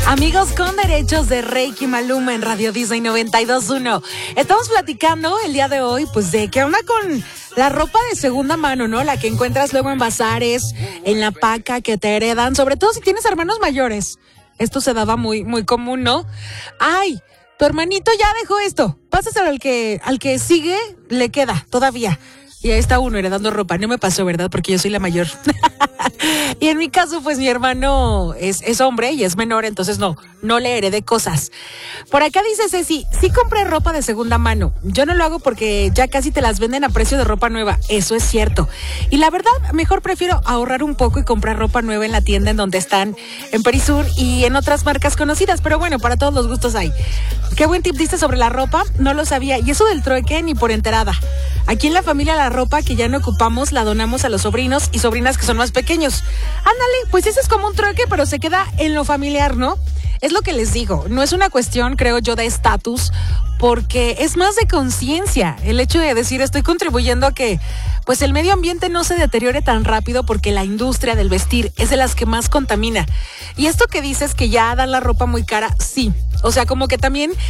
Amigos con derechos de Reiki Maluma en Radio Disney 92.1. Estamos platicando el día de hoy, pues, de qué onda con la ropa de segunda mano, ¿no? La que encuentras luego en bazares, en la paca, que te heredan, sobre todo si tienes hermanos mayores. Esto se daba muy común, ¿no? Ay, tu hermanito ya dejó esto. Pásaselo al que sigue, le queda todavía. Y ahí está uno heredando ropa. No me pasó, ¿verdad? Porque yo soy la mayor. Y en mi caso, pues mi hermano es hombre y es menor, entonces no le heredé cosas. Por acá dice Ceci, sí compré ropa de segunda mano. Yo no lo hago porque ya casi te las venden a precio de ropa nueva. Eso es cierto. Y la verdad, mejor prefiero ahorrar un poco y comprar ropa nueva en la tienda en donde están, en Perisur y en otras marcas conocidas. Pero bueno, para todos los gustos hay. Qué buen tip diste sobre la ropa, no lo sabía. Y eso del trueque ni por enterada. Aquí en la familia la ropa que ya no ocupamos la donamos a los sobrinos y sobrinas que son más pequeños. Ándale, pues ese es como un trueque, pero se queda en lo familiar, ¿no? Es lo que les digo, no es una cuestión, creo yo, de estatus, porque es más de conciencia. El hecho de decir, estoy contribuyendo a que pues el medio ambiente no se deteriore tan rápido porque la industria del vestir es de las que más contamina. Y esto que dices que ya dan la ropa muy cara, sí. O sea, como que también